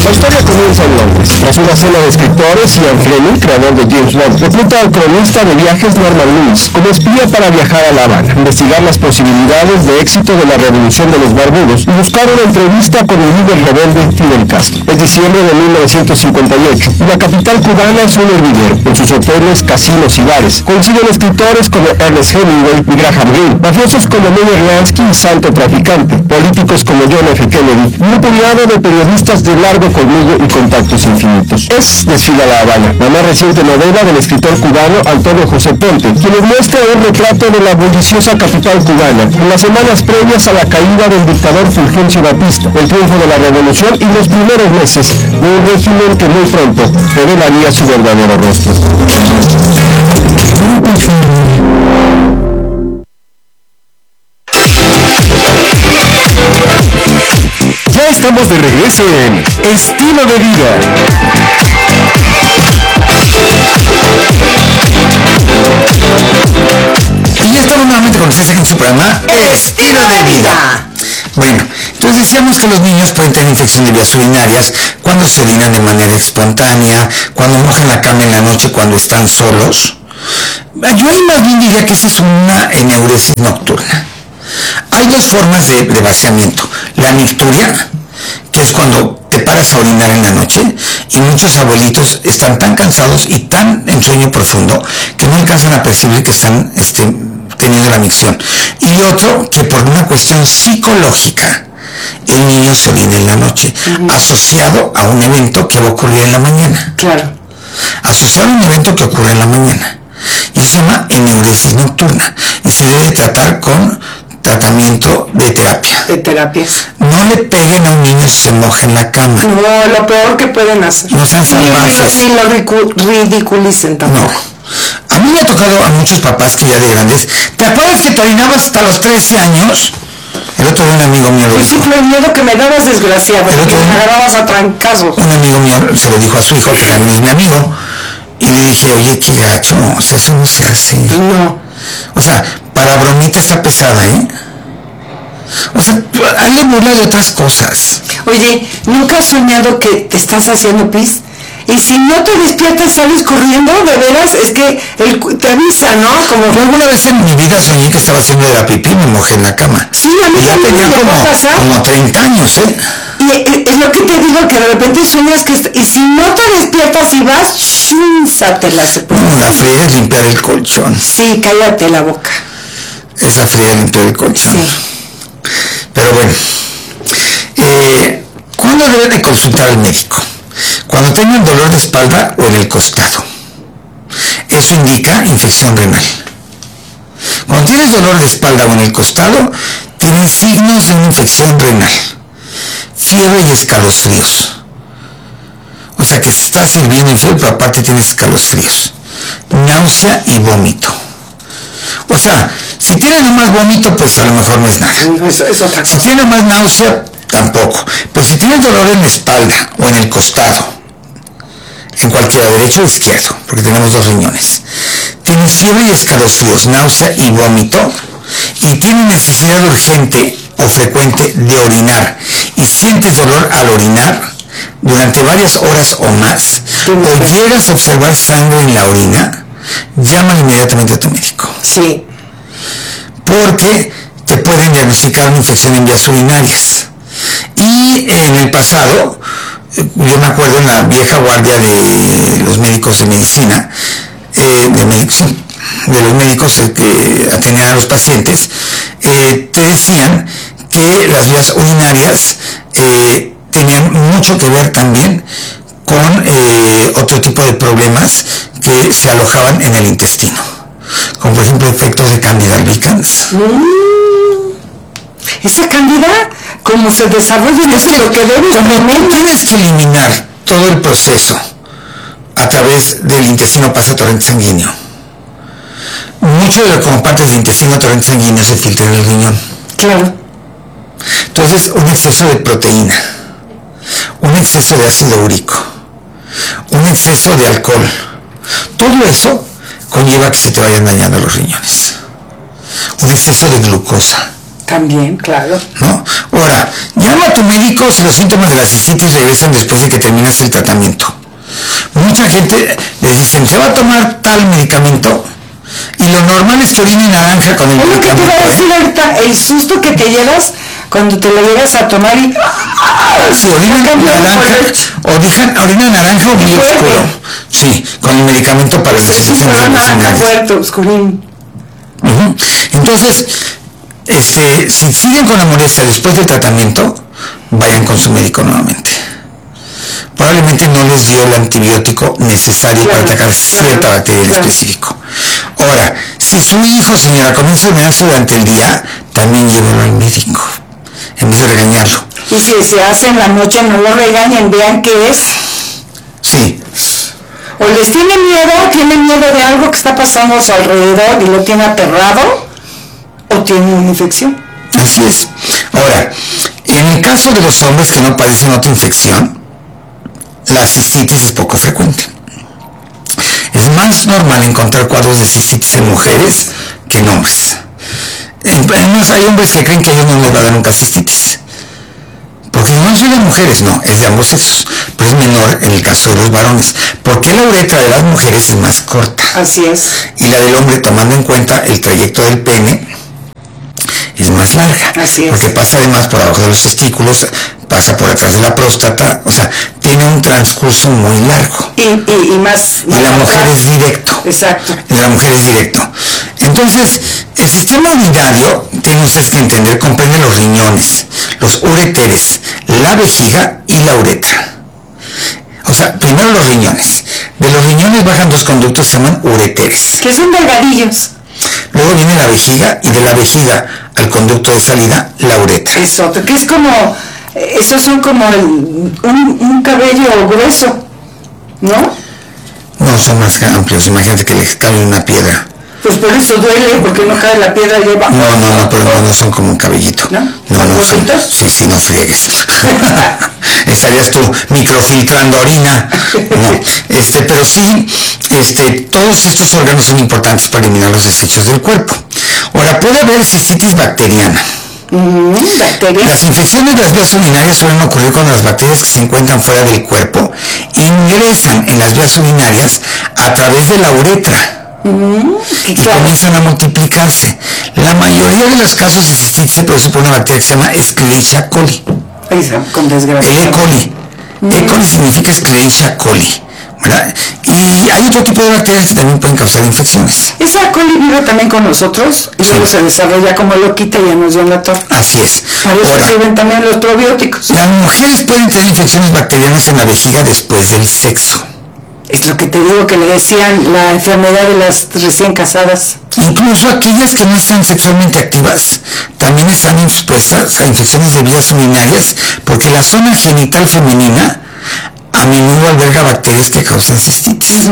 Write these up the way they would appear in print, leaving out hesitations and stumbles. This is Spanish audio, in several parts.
La historia comienza en Londres. Tras una cena de escritores, Ian Fleming, creador de James Bond, recluta al cronista de viajes Norman Lewis como espía para viajar a La Habana, investigar las posibilidades de éxito de la revolución de los barbudos y buscar una entrevista con el líder rebelde Fidel Castro. Es diciembre de 1958 y la capital cubana es un hervidero. En sus hoteles, casinos y bares coinciden escritores como Ernest Hemingway y Graham Greene, mafiosos como Meyer Lansky y Santo Traficante, políticos como John F. Kennedy y un puñado de periodistas de largo colmillo y contactos infinitos. Es Desfila La Habana, la más reciente novela del escritor cubano Antonio José Ponte, quien nos muestra un retrato de la bulliciosa capital cubana en las semanas previas a la caída del dictador Fulgencio Batista, el triunfo de la revolución y los primeros meses de un régimen que muy pronto revelaría su verdadero rostro. Ya estamos de regreso en Estilo de Vida. Y ya estamos nuevamente con ustedes en su programa Estilo de Vida. Bueno, entonces decíamos que los niños pueden tener infección de vías urinarias cuando se orinan de manera espontánea, cuando mojan la cama en la noche, cuando están solos. Yo ahí más bien diría que esa es una eneuresis nocturna. Hay dos formas de vaciamiento. La nicturia, que es cuando te paras a orinar en la noche y muchos abuelitos están tan cansados y tan en sueño profundo que no alcanzan a percibir que están teniendo la micción. Y otro, que por una cuestión psicológica el niño se orina en la noche, asociado a un evento que va a ocurrir en la mañana. Claro. Asociado a un evento que ocurre en la mañana. Y se llama eneuresis nocturna. Y se debe tratar con tratamiento de terapia. De terapias. No le peguen a un niño si se moja en la cama. No, lo peor que pueden hacer. No sean salvajes. Y lo ridiculicen tampoco. No. A mí me ha tocado a muchos papás que ya de grandes. ¿Te acuerdas que te orinabas hasta los 13 años? El otro día un amigo mío lo dijo. Sí, pero el miedo que me dabas, desgraciado, que me agarrabas a trancazos. Un amigo mío se lo dijo a su hijo, que también es mi amigo, y le dije, oye, qué gacho, o sea, eso no se hace. No. O sea, para bromita está pesada, ¿eh? O sea, hazle burla de otras cosas. Oye, ¿nunca has soñado que te estás haciendo pis? Y si no te despiertas, sales corriendo, de veras, es que te avisa, ¿no? Como yo alguna vez en mi vida soñé que estaba haciendo de la pipí y me mojé en la cama. Sí, a mí y ya tenía como 30 años, ¿eh? Y es lo que te digo, que de repente sueñas que... Y si no te despiertas y vas, chúnsatela, se puede. La fría es limpiar el colchón. Sí, cállate la boca. Esa fría es limpiar el colchón. Sí. Pero bueno, ¿cuándo debe de consultar al médico? Cuando tengan dolor de espalda o en el costado. Eso indica infección renal. Cuando tienes dolor de espalda o en el costado, tienes signos de una infección renal. Fiebre y escalofríos. O sea que estás hirviendo en frío, pero aparte tienes escalofríos. Náusea y vómito. O sea, si tiene nomás vómito, pues a lo mejor no es nada. Es otra cosa. Si tiene más náusea, tampoco. Pero si tienes dolor en la espalda o en el costado, en cualquiera, derecho o izquierdo, porque tenemos dos riñones, tienes fiebre y escalofríos, náusea y vómito, y tienes necesidad urgente o frecuente de orinar, y sientes dolor al orinar durante varias horas o más, o llegas a observar sangre en la orina, llama inmediatamente a tu médico. Sí. Porque te pueden diagnosticar una infección en vías urinarias. Y en el pasado, yo me acuerdo en la vieja guardia de los médicos de medicina, de los médicos que atendían a los pacientes, te decían que las vías urinarias tenían mucho que ver también con otro tipo de problemas que se alojaban en el intestino, como por ejemplo efectos de Candida albicans. Esa Candida, como se desarrolla, es que lo que debes como tienes que eliminar todo el proceso a través del intestino pasa torrente sanguíneo. Mucho de lo que compartes del intestino a torrente sanguíneo se filtra en el riñón. Claro. Entonces, un exceso de proteína, un exceso de ácido úrico, un exceso de alcohol, todo eso conlleva que se te vayan dañando los riñones. Un exceso de glucosa. También, claro. ¿No? Ahora, llama a tu médico si los síntomas de la cistitis regresan después de que terminas el tratamiento. Mucha gente les dicen, se va a tomar tal medicamento, y lo normal es que orine naranja con el medicamento. Es lo que te iba a decir ahorita, el susto que te llevas cuando te lo llegas a tomar y... Sí, orina naranja, orina naranja o muy oscuro. Sí, con el medicamento para las infecciones vaginales. Fuerte, oscurín. Entonces, si siguen con la molestia después del tratamiento, vayan con su médico nuevamente. Probablemente no les dio el antibiótico necesario para atacar cierta bacteria en específico. Ahora, si su hijo, señora, comienza a enfermarse durante el día, también llévelo al médico, en vez de regañarlo. Y si se hace en la noche, no lo regañen, vean qué es. Sí. O les tiene miedo de algo que está pasando a su alrededor y lo tiene aterrado, o tiene una infección. Así es. Ahora, en el caso de los hombres que no padecen otra infección, la cistitis es poco frecuente. Es más normal encontrar cuadros de cistitis en mujeres que en hombres. Además, hay hombres que creen que a ellos no les va a dar nunca cistitis. Porque no es de mujeres, no, es de ambos sexos, pero es menor en el caso de los varones. Porque la uretra de las mujeres es más corta. Así es. Y la del hombre, tomando en cuenta el trayecto del pene, es más larga. Así es. Porque pasa además por abajo de los testículos, pasa por atrás de la próstata, o sea, tiene un transcurso muy largo. Y más... Y la mujer es directo. Exacto. Y la mujer es directo. Entonces, el sistema urinario, tiene ustedes que entender, comprende los riñones, los ureteres, la vejiga y la uretra. O sea, primero los riñones. De los riñones bajan dos conductos que se llaman ureteres. Que son delgadillos. Luego viene la vejiga, y de la vejiga al conducto de salida, la uretra. Eso, que es como... Esos son como un cabello grueso, ¿no? No, son más amplios. Imagínate que le cae una piedra. Pues por eso duele, porque no cae la piedra y va. No, pero no son como un cabellito. ¿No? No son. Sí, no friegues. Estarías tú microfiltrando orina. No, pero sí, todos estos órganos son importantes para eliminar los desechos del cuerpo. Ahora, puede haber cistitis bacteriana. Las infecciones de las vías urinarias suelen ocurrir cuando las bacterias que se encuentran fuera del cuerpo ingresan en las vías urinarias a través de la uretra y comienzan a multiplicarse. La mayoría de los casos de cistitis se produce por una bacteria que se llama Escherichia coli. Con desgracia. El E. coli. E. coli significa Escherichia coli, ¿verdad? Y hay otro tipo de bacterias que también pueden causar infecciones. Esa coli vive también con nosotros y luego se desarrolla como loquita y ya nos dio en la torre. Así es. Para eso sirven también los probióticos. Las mujeres pueden tener infecciones bacterianas en la vejiga después del sexo. Es lo que te digo que le decían la enfermedad de las recién casadas. Incluso aquellas que no están sexualmente activas también están expuestas a infecciones de vías urinarias porque la zona genital femenina a menudo alberga bacterias que causan cistitis.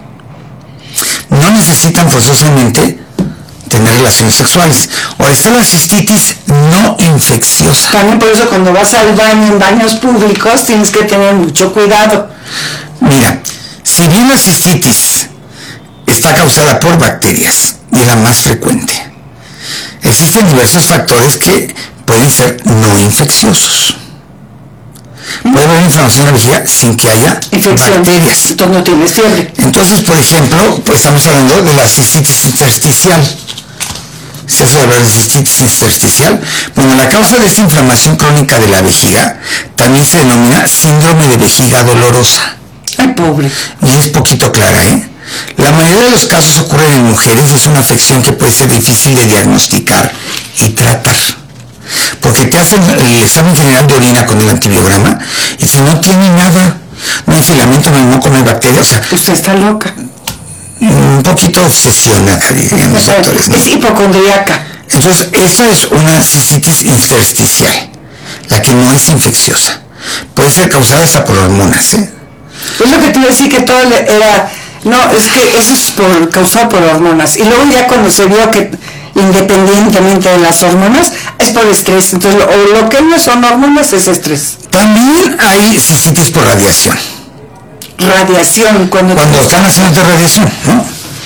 No necesitan forzosamente tener relaciones sexuales. Ahora está la cistitis no infecciosa. También por eso cuando vas al baño en baños públicos tienes que tener mucho cuidado. Mira, si bien la cistitis está causada por bacterias y es la más frecuente, existen diversos factores que pueden ser no infecciosos. Puede haber inflamación en la vejiga sin que haya bacterias. Entonces no tienes fiebre. Entonces, por ejemplo, pues estamos hablando de la cistitis intersticial. ¿Se hace hablar de cistitis intersticial? Bueno, la causa de esta inflamación crónica de la vejiga también se denomina síndrome de vejiga dolorosa. Ay, pobre. Y es poquito clara, ¿eh? La mayoría de los casos ocurren en mujeres y es una afección que puede ser difícil de diagnosticar y tratar. Porque te hacen el examen general de orina con el antibiograma y si no tiene nada, no hay filamento, no come bacterias, o sea... Usted está loca. Un poquito obsesionada, dirían los doctores, ¿no? Es hipocondriaca. Entonces, esa es una cistitis intersticial, la que no es infecciosa. Puede ser causada hasta por hormonas, ¿eh? Es lo que te iba a decir, que todo era... No, es que eso es causado por hormonas. Y luego ya cuando se vio que independientemente de las hormonas, es por estrés. Entonces, lo que no son hormonas es estrés. También hay cistitis por radiación. Radiación, cuando están haciendo radiación, ¿no?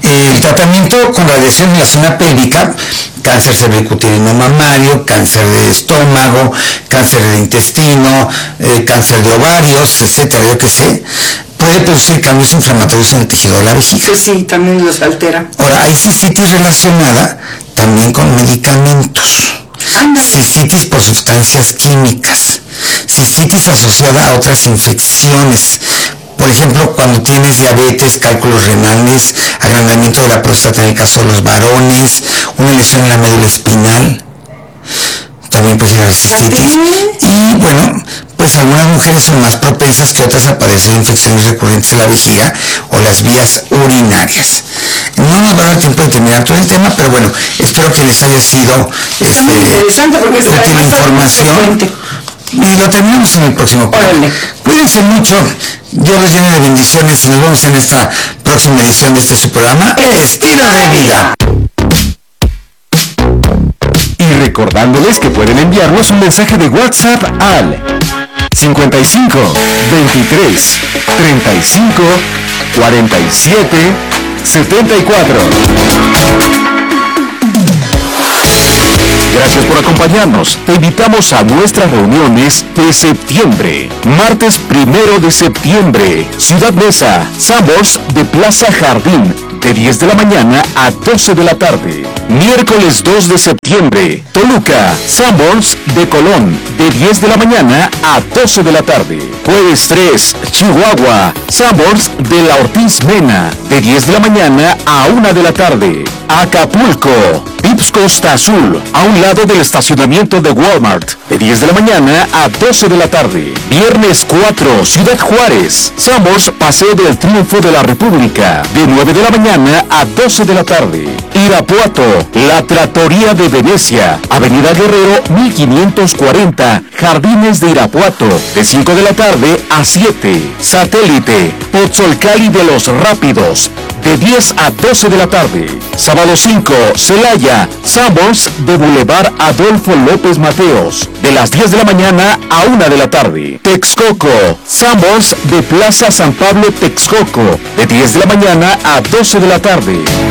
El tratamiento con radiación en la zona pélvica, cáncer cervicuterino mamario, cáncer de estómago, cáncer de intestino, cáncer de ovarios, etcétera, yo qué sé, puede producir cambios inflamatorios en el tejido de la vejiga. Sí, también los altera. Ahora, hay cistitis relacionada también con medicamentos. Cistitis por sustancias químicas. Cistitis asociada a otras infecciones. Por ejemplo, cuando tienes diabetes, cálculos renales, agrandamiento de la próstata en el caso de los varones, una lesión en la médula espinal, también puede ser cistitis. Y bueno, pues algunas mujeres son más propensas que otras a padecer infecciones recurrentes de la vejiga o las vías urinarias. No nos va a dar tiempo de terminar todo el tema, pero bueno, espero que les haya sido interesante porque útil información. Y lo terminamos en el próximo programa. Cuídense mucho, Dios los llene de bendiciones y nos vemos en esta próxima edición de su programa Estilo de Vida. Y recordándoles que pueden enviarnos un mensaje de WhatsApp al 55 23 35 47 74. Gracias por acompañarnos. Te invitamos a nuestras reuniones de septiembre. Martes 1 de septiembre, Ciudad Neza, Sanborns de Plaza Jardín, de 10 de la mañana a 12 de la tarde. Miércoles 2 de septiembre, Toluca, Sanborns de Colón, de 10 de la mañana a 12 de la tarde. Jueves 3, Chihuahua, Sanborns de la Ortiz Mena, de 10 de la mañana a 1 de la tarde. Acapulco, Vips Costa Azul, a un lado del estacionamiento de Walmart, de 10 de la mañana a 12 de la tarde. Viernes 4, Ciudad Juárez, Sanborns Paseo del Triunfo de la República, de 9 de la mañana a 12 de la tarde. Irapuato, La Trattoria de Venecia, Avenida Guerrero 1540, Jardines de Irapuato, de 5 de la tarde a 7. Satélite, Pozzolcali de los Rápidos, de 10 a 12 de la tarde. Sábado 5, Celaya, Sanborns de Boulevard Adolfo López Mateos, de las 10 de la mañana a 1 de la tarde. Texcoco, Sanborns de Plaza San Pablo Texcoco, de 10 de la mañana a 12 de la tarde.